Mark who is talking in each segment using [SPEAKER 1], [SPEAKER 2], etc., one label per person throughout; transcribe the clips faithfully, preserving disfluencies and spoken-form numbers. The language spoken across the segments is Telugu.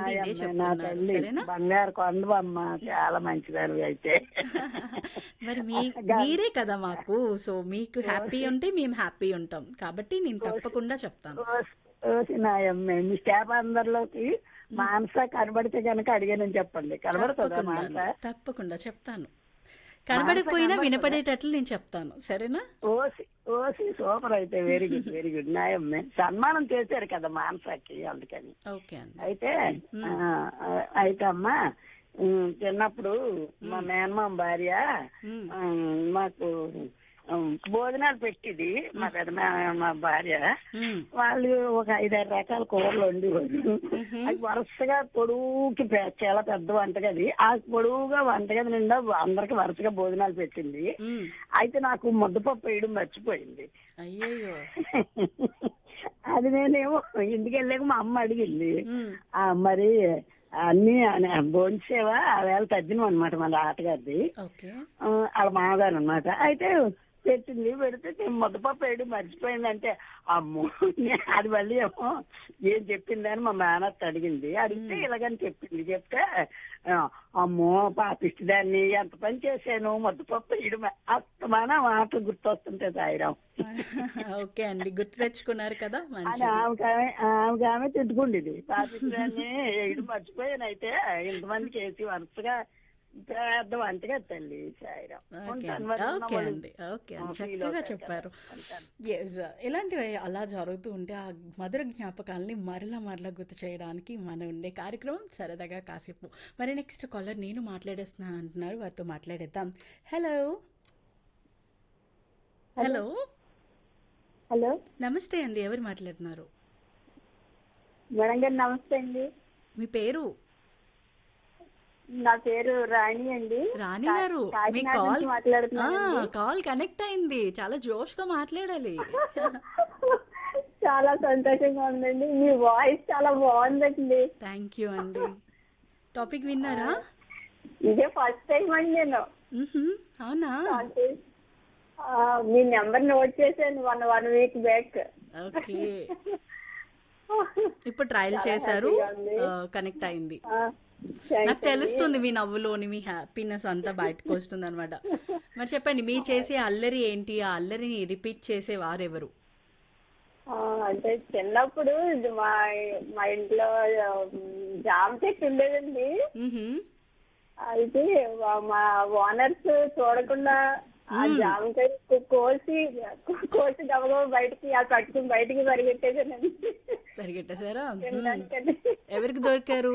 [SPEAKER 1] ఇదే
[SPEAKER 2] నాయమ్మ నా
[SPEAKER 1] చెప్తున్నారు.
[SPEAKER 2] తల్లి
[SPEAKER 1] సరేనా?
[SPEAKER 2] బంగారు కొండవమ్మ చాలా మంచిదానివి అయితే.
[SPEAKER 1] మరి మీ
[SPEAKER 2] గం
[SPEAKER 1] మీరే కదా మాకు. సో, మీకు హ్యాపీ
[SPEAKER 2] ఓసి
[SPEAKER 1] ఉంటే మేము హ్యాపీ ఉంటాం. కాబట్టి నేను
[SPEAKER 2] ఓసి
[SPEAKER 1] తప్పకుండా చెప్తాను.
[SPEAKER 2] ఓసి ఓసి నాయమ్మ మీ స్టాఫ్ అందరిలోకి
[SPEAKER 1] హ్మ్.
[SPEAKER 2] మానస కనబడితే కనుక అడిగానని చెప్పండి. కనబడుతుందా
[SPEAKER 1] తప్పకుండా
[SPEAKER 2] మానస?
[SPEAKER 1] అండి. తప్పకుండా చెప్తాను.
[SPEAKER 2] మానస
[SPEAKER 1] కనబడకపోయినా
[SPEAKER 2] కనబడుతుందా?
[SPEAKER 1] వినపడేటట్లు నేను చెప్తాను. సరేనా?
[SPEAKER 2] ఓసి ఓసి సూపర్ అయితే వెరీ గుడ్ వెరీ గుడ్ నాయమ్మ సన్మానం చేశారు కదా మానసకి అందుకని.
[SPEAKER 1] ఓకే అండి.
[SPEAKER 2] అయితే ఆ,
[SPEAKER 1] హ్మ్.
[SPEAKER 2] ఆ, అయితే అమ్మా ఉమ్, చిన్నప్పుడు మా
[SPEAKER 1] హ్మ్.
[SPEAKER 2] మేనమామ భార్య
[SPEAKER 1] హ్మ్.
[SPEAKER 2] ఉమ్, మాకు ఉమ్, భోజనాలు పెట్టింది మా
[SPEAKER 1] హ్మ్.
[SPEAKER 2] పెద్ద మా భార్య.
[SPEAKER 1] హ్మ్.
[SPEAKER 2] వాళ్ళు ఒక ఐదారు రకాల కూరలు వండేవాళ్ళు.
[SPEAKER 1] హుహు.
[SPEAKER 2] అది వరుసగా పొడుగుకి పె- చాలా పెద్ద వంటగది ఆ పొడుగుగా వంటగది నిండా అందరికి వరుసగా భోజనాలు పెట్టింది.
[SPEAKER 1] హ్మ్.
[SPEAKER 2] అయితే నాకు ముద్దపప్పు వేయడం మర్చిపోయింది.
[SPEAKER 1] అయ్యయ్యో!
[SPEAKER 2] అది నేనేమో ఇంటికి వెళ్ళాక మా అమ్మ అడిగింది.
[SPEAKER 1] హ్మ్.
[SPEAKER 2] ఆ మరి అన్ని భోంచేవా ఆ వేళ తద్దినం అనమాట మన ఆటగారిది.
[SPEAKER 1] ఓకే.
[SPEAKER 2] ఆ, వాళ్ళ మామగారు అనమాట. అయితే పెట్టింది పెడితే నేను ముద్దపప్పు వేయడం మర్చిపోయిందంటే అమ్మో నే- అది మళ్ళీ ఏమో ఏం చెప్పిందని మా మేనత్త అడిగింది. అడిగితే
[SPEAKER 1] హ్మ్.
[SPEAKER 2] ఇలాగని చెప్పింది. చెప్తే ఆ, అమ్మో పాపిష్టి దాన్ని ఎంత పని చేశాను ముద్దపప్పు వేయడం అస్తమాన మాటలు గుర్తొస్తుంటే సాయిరాం
[SPEAKER 1] ఓకే అండి. గుర్తు తెచ్చుకున్నారు కదా!
[SPEAKER 2] అని
[SPEAKER 1] మంచిది.
[SPEAKER 2] ఆమెకు ఆమె ఆమెకు ఆమె తిట్టుకుండేది. పాపిష్టి దాన్ని వేయడం మర్చిపోయాను అయితే ఇంతమందికి వేసి వరుసగా పెద్ద వంటగా తల్లి సాయిరాం.
[SPEAKER 1] ఓకే
[SPEAKER 2] ఉంటాను
[SPEAKER 1] అండి.
[SPEAKER 2] మరి ఉన్న
[SPEAKER 1] ఓకే
[SPEAKER 2] వాళ్ళు
[SPEAKER 1] అండి. ఓకే అండి.
[SPEAKER 2] ఫీల్
[SPEAKER 1] చక్కగా
[SPEAKER 2] అవుతారు కదా.
[SPEAKER 1] చెప్పారు.
[SPEAKER 2] ఉంటాను.
[SPEAKER 1] యెస్. ఇలాంటివి అలా జరుగుతూ ఉంటే ఆ మధుర జ్ఞాపకాల్ని మరలా మరలా గుర్తు చేయడానికి మన ఉండే కార్యక్రమం సరదాగా కాసేపు. మరి నెక్స్ట్ కాలర్ నేను మాట్లాడేస్తున్నాను అంటున్నారు. వారితో మాట్లాడేద్దాం. హలో!
[SPEAKER 3] Hello
[SPEAKER 1] hello!
[SPEAKER 3] హలో
[SPEAKER 1] నమస్తే అండి. ఎవరు మాట్లాడుతున్నారు?
[SPEAKER 3] మేడం గారు నమస్తే అండి.
[SPEAKER 1] మీ పేరు?
[SPEAKER 3] నా పేరు రాణి అండి.
[SPEAKER 1] రాణి
[SPEAKER 3] కా-
[SPEAKER 1] గారు. మీ
[SPEAKER 3] కాకినాడ
[SPEAKER 1] కాల్
[SPEAKER 3] నుంచి
[SPEAKER 1] ఆ!
[SPEAKER 3] మాట్లాడుతున్నానండి.
[SPEAKER 1] కాల్ కనెక్ట్ అయింది. చాలా జోష్‌గా మాట్లాడాలి.
[SPEAKER 3] చాలా సంతోషంగా ఉందండి. మీ వాయిస్ చాలా బాగుందండి.
[SPEAKER 1] థ్యాంక్ యూ అండి. టాపిక్
[SPEAKER 3] ఆ,
[SPEAKER 1] విన్నారా?
[SPEAKER 3] ఇదే ఫస్ట్ టైం అండి నేను.
[SPEAKER 1] హుహు. అవునా?
[SPEAKER 3] అంటే ఆ, మీ నెంబర్ నోట్ చేశాను one one week back.
[SPEAKER 1] Okay. ఇప్పుడు ట్రయల్
[SPEAKER 3] చాలా
[SPEAKER 1] చేశారు.
[SPEAKER 3] హ్యాపీగా ఉంది.
[SPEAKER 1] ఆహ్, కనెక్ట్ అయింది. నాకు
[SPEAKER 3] థ్యాంక్స్ అండి.
[SPEAKER 1] తెలుస్తుంది మీ నవ్వులోని మీ హ్యాపీనెస్ అంతా బయటకొస్తుందనమాట. మరి చెప్పండి మీరు చేసే అల్లరి ఏంటి? ఆ అల్లరిని రిపీట్ చేసే వారెవరు?
[SPEAKER 3] ఆ, అంటే చిన్నప్పుడు ఇది మా మా ఇంట్లో ఆ, జామ చెట్టు ఉండేదండి.
[SPEAKER 1] హుహు.
[SPEAKER 3] అయితే వా- మా ఓనర్స్ చూడకుండా ఆ
[SPEAKER 1] హ్మ్.
[SPEAKER 3] జామకాయ కో- కోసి కోసి గబగబా బయటికి ఆ పట్టుకుని బయటికి పరిగెట్టేసానండి
[SPEAKER 1] పరిగెట్టేసారా? హ్మ్.
[SPEAKER 3] తినడానికండి.
[SPEAKER 1] ఎవరికి దొరికారు?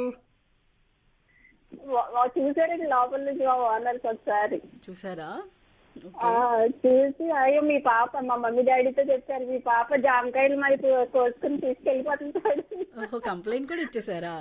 [SPEAKER 3] వా- వా- చూసారండి లోపల నుంచి మా ఓనర్స్ ఒకసారి.
[SPEAKER 1] చూసారా?
[SPEAKER 3] ఆ,
[SPEAKER 1] ఓకే.
[SPEAKER 3] చూసి అయ్యో మీ పాప మా మమ్మీ డాడీతో చెప్పారు మీ పాప జామకాయలు మరి కో- కోసుకుని తీసుకెళ్ళిపోతుంటాడు.
[SPEAKER 1] ఓహో! కంప్లెయింట్ కూడా ఇచ్చేసారా?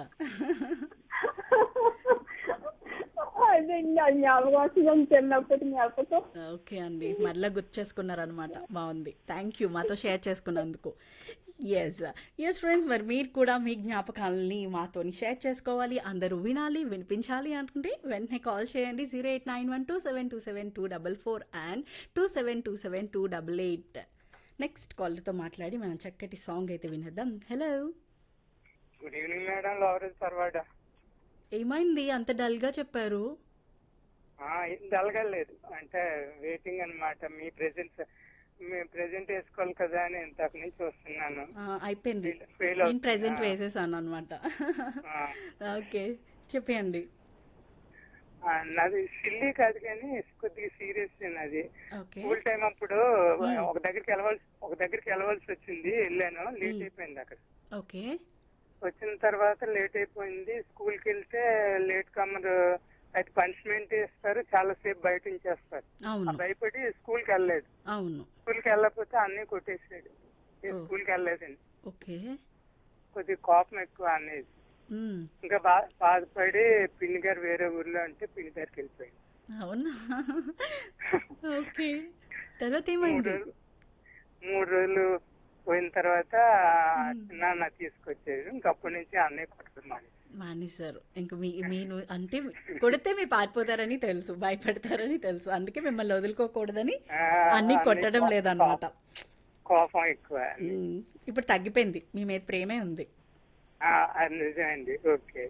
[SPEAKER 3] అదండి ఆ జ్ఞాపకం వస్తుంది చిన్నప్పటి జ్ఞాపకం.
[SPEAKER 1] ఓకే అండి. మరలా గుర్తు చేసుకున్నారనమాట. బావుంది. థ్యాంక్ యూ మాతో షేర్ చేసుకున్నందుకు. యెస్. యెస్ ఫ్రెండ్స్ మరి మీరు కూడా మీ జ్ఞాపకాలని మాతోని షేర్ చేసుకోవాలి. అందరూ వినాలి, వినిపించాలి అనుకుంటే వెంటనే కాల్ చేయండి. Zero eight nine one two seven two seven two four four and two seven two seven two eight eight. Next కాలర్‌తో మాట్లాడి మనం చక్కటి సాంగ్ అయితే వినేద్దాం. Hello!
[SPEAKER 4] Good evening madam Lawrence సర్వాడ.
[SPEAKER 1] ఏమైంది అంత డల్‌గా చెప్పారు?
[SPEAKER 4] జరగలేదు అంటే వెయిటింగ్ అన్నమాట. మీ ప్రెజెంట్ మీ ప్రెజెంట్ వేసుకోవాలి కదా అని ఇంతకు నుంచి వస్తున్నాను.
[SPEAKER 1] ఆ! అయిపోయింది.
[SPEAKER 4] ఫెయిల్ ఫెయిల్
[SPEAKER 1] నేను
[SPEAKER 4] అవుతుంది.
[SPEAKER 1] ప్రెజెంట్
[SPEAKER 4] ఆ,
[SPEAKER 1] వేసేసాననమాట.
[SPEAKER 4] ఆ.
[SPEAKER 1] ఓకే. చెప్పేయండి.
[SPEAKER 4] ఆ, నాది సిల్లీ కాదు కానీ కొద్దిగా సీరియస్ నాది.
[SPEAKER 1] ఓకే.
[SPEAKER 4] స్కూల్ టైం అప్పుడు
[SPEAKER 1] హ్మ్.
[SPEAKER 4] ఒక దగ్గరికి వెళ్ళవలసి ఒక దగ్గరికి వెళ్ళవలసి వచ్చింది. వెళ్ళాను, లేట్
[SPEAKER 1] హ్మ్.
[SPEAKER 4] అయిపోయింది. అక్కడ
[SPEAKER 1] ఓకే.
[SPEAKER 4] వచ్చిన తర్వాత లేట్ అయిపోయింది. స్కూల్కి వెళ్తే లేట్ కమ్మరు అయితే పనిష్మెంట్ ఇస్తారు, చాలా సేపు బయట ఉంచేస్తారు. ఆ
[SPEAKER 1] అవును.
[SPEAKER 4] భయపడి స్కూల్కి వెళ్ళలేదు.
[SPEAKER 1] అవును.
[SPEAKER 4] స్కూల్కి వెళ్ళకపోతే అన్నీ కొట్టేసాడు. ఏ
[SPEAKER 1] ఓహ్!
[SPEAKER 4] స్కూల్కి వెళ్ళలేదండి.
[SPEAKER 1] ఓకే.
[SPEAKER 4] కొద్దిగా కోపం ఎక్కువ అనేది.
[SPEAKER 1] హ్మ్.
[SPEAKER 4] ఇంకా బా బాధపడి పిన్ని గారు వేరే ఊర్లో ఉంటే పిన్ని దగ్గరికి వెళ్ళిపోయింది.
[SPEAKER 1] అవునా? ఓకే. తర్వాత
[SPEAKER 4] మూడు
[SPEAKER 1] ఏమైంది?
[SPEAKER 4] రోజులు మూడు రోజులు పోయిన తర్వాత
[SPEAKER 1] హ్మ్.
[SPEAKER 4] చిన్నాన్న తీసుకొచ్చాడు. ఇంకప్పటి నుంచి అన్నయ్య కొట్టడం మానేశాడు.
[SPEAKER 1] మానేశారు. ఇంక మీ మీరు అంటే కొడితే మీరు పారిపోతారని తెలుసు. భయపడతారని తెలుసు. అందుకే మిమ్మల్ని వదులుకోకూడదని
[SPEAKER 4] ఆ,
[SPEAKER 1] అన్నీ
[SPEAKER 4] అన్నయ్య
[SPEAKER 1] కొట్టడం
[SPEAKER 4] కో-
[SPEAKER 1] లేదనమాట.
[SPEAKER 4] కో- కోపం ఎక్కువ.
[SPEAKER 1] హ్మ్. ఇప్పుడు తగ్గిపోయింది. మీ మీద ప్రేమే ఉంది.
[SPEAKER 4] ఆ, అది నిజమండి. ఓకే.